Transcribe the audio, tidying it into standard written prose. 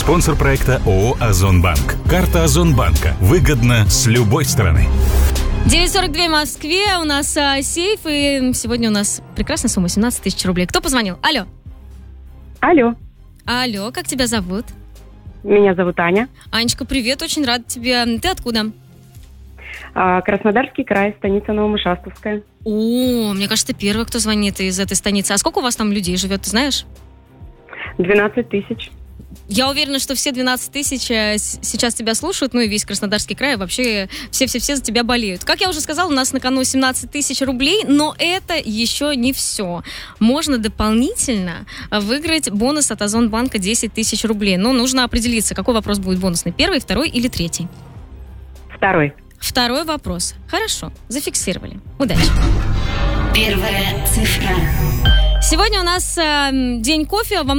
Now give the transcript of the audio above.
Спонсор проекта ООО «Озонбанк». Карта Озонбанка. Выгодно с любой стороны. 9:42 в Москве. У нас сейф. И сегодня у нас прекрасная сумма. 17 тысяч рублей. Кто позвонил? Алло. Алло, как тебя зовут? Меня зовут Аня. Анечка, привет. Очень рада тебе. Ты откуда? Краснодарский край, станица Новомышастовская. О, мне кажется, ты первый, кто звонит из этой станицы. А сколько у вас там людей живет, ты знаешь? 12 тысяч. Я уверена, что все 12 тысяч сейчас тебя слушают, ну и весь Краснодарский край, вообще все за тебя болеют. Как я уже сказала, у нас на кону 17 тысяч рублей, но это еще не все. Можно дополнительно выиграть бонус от Озонбанка 10 тысяч рублей. Но нужно определиться, какой вопрос будет бонусный, первый, второй или третий? Второй вопрос. Хорошо, зафиксировали. Удачи. Первая цифра. Сегодня у нас день кофе.